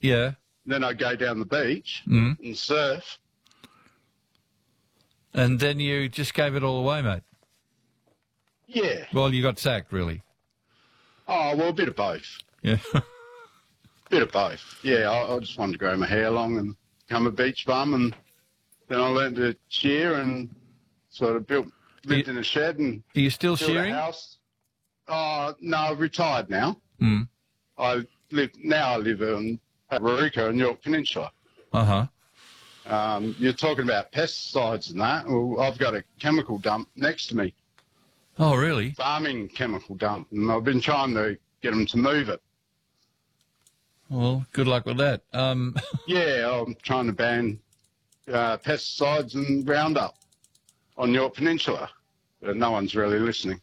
Yeah. Then I'd go down the beach Mm. and surf. And then you just gave it all away, mate. Yeah. Well, you got sacked, really. Oh, well, a bit of both. Yeah. Bit of both. Yeah, I just wanted to grow my hair long and become a beach bum, and then I learned to shear and sort of lived in a shed and Are you still built a shearing? house. Oh, no, I've retired now. Mm. I live in Waruka in York Peninsula. Uh-huh. You're talking about pesticides and that. Well, I've got a chemical dump next to me, Oh, really? farming chemical dump, and I've been trying to get them to move it. Well, good luck with that. Yeah, I'm trying to ban pesticides and Roundup on York Peninsula, but no one's really listening.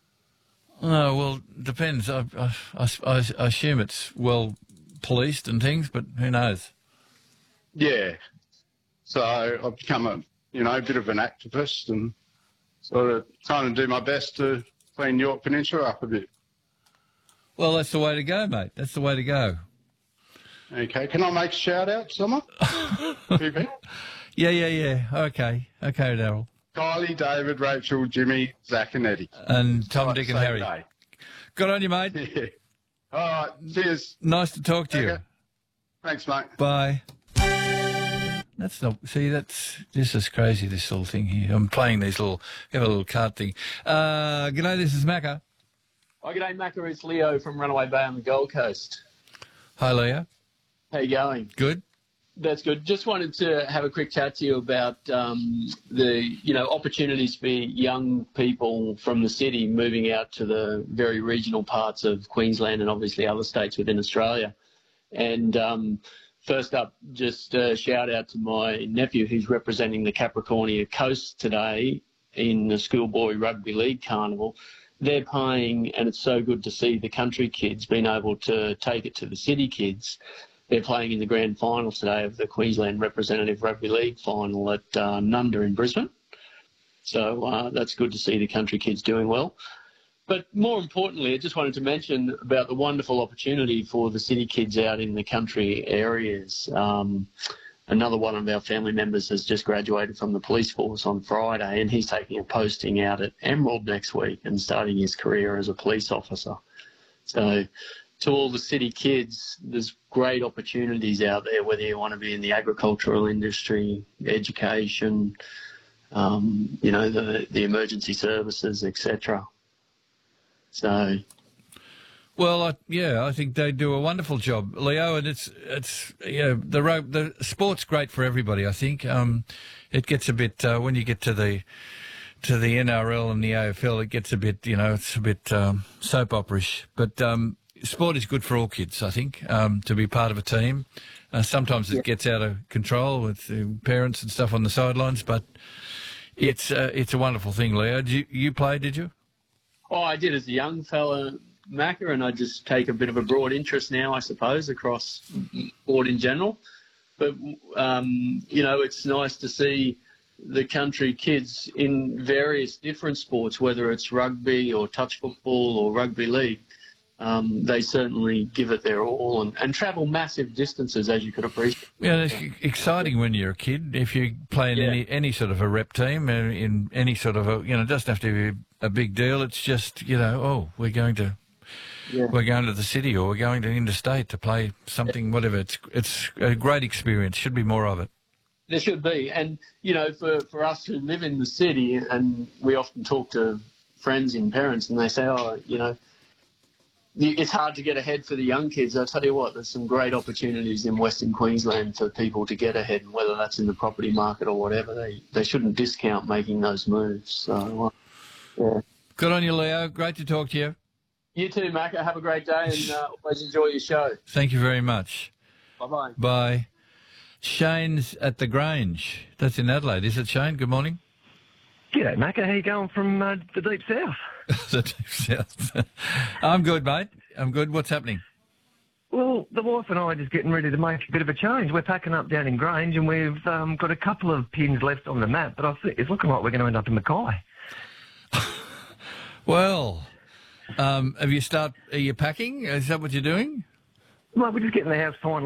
Oh, well, depends. I assume it's well policed and things, but who knows? Yeah, so I've become a bit of an activist and sort of trying to do my best to clean York Peninsula up a bit. Well, that's the way to go, mate. That's the way to go. Okay, can I make a shout out to someone? Two people? Yeah. Okay, Daryl. Kylie, David, Rachel, Jimmy, Zach and Eddie. And Tom, Right, Dick and same Harry. day. Good on you, mate. Yeah. All right, cheers. Nice to talk to you. Okay. Thanks, mate. Bye. That's not. See, this is crazy. This little thing here. I'm playing these have a little card thing. G'day, this is Macca. Oh, g'day, Macca. It's Leo from Runaway Bay on the Gold Coast. Hi, Leo. How you going? Good. That's good. Just wanted to have a quick chat to you about the opportunities for young people from the city moving out to the very regional parts of Queensland and obviously other states within Australia. And first up, just a shout out to my nephew who's representing the Capricornia Coast today in the Schoolboy Rugby League Carnival. They're playing, and it's so good to see the country kids being able to take it to the city kids. They're playing in the grand final today of the Queensland Representative Rugby League final at Nunda in Brisbane. So that's good to see the country kids doing well. But more importantly, I just wanted to mention about the wonderful opportunity for the city kids out in the country areas. Another one of our family members has just graduated from the police force on Friday, and he's taking a posting out at Emerald next week and starting his career as a police officer. So to all the city kids, there's great opportunities out there, whether you want to be in the agricultural industry, education, the emergency services, etc. So, well, I think they do a wonderful job, Leo, and the sport's great for everybody. I think it gets a bit when you get to the NRL and the AFL, it gets a bit it's a bit soap opera-ish, but sport is good for all kids, I think, to be part of a team. Sometimes it gets out of control with parents and stuff on the sidelines, but it's a wonderful thing, Leo. You play, did you? Oh, I did as a young fella, Macca, and I just take a bit of a broad interest now, I suppose, across sport in general. But, it's nice to see the country kids in various different sports, whether it's rugby or touch football or rugby league. They certainly give it their all and travel massive distances, as you could appreciate. Yeah, it's exciting when you're a kid. If you play in any sort of a rep team, in any sort of it doesn't have to be a big deal. It's just, we're going to the city or we're going to interstate to play something, whatever. It's a great experience. Should be more of it. There should be. And, for us who live in the city, and we often talk to friends and parents and they say, it's hard to get ahead for the young kids. I'll tell you what, there's some great opportunities in Western Queensland for people to get ahead, and whether that's in the property market or whatever, they shouldn't discount making those moves. So, yeah. Good on you, Leo. Great to talk to you. You too, Macca. Have a great day and always enjoy your show. Thank you very much. Bye-bye. Bye. Shane's at the Grange. That's in Adelaide. Is it, Shane? Good morning. G'day, Macca. How you going from the deep south? The deep south. I'm good, mate. I'm good. What's happening? Well, the wife and I are just getting ready to make a bit of a change. We're packing up down in Grange and we've got a couple of pins left on the map, but I think it's looking like we're going to end up in Mackay. Well, are you packing? Is that what you're doing? Well, we're just getting the house finally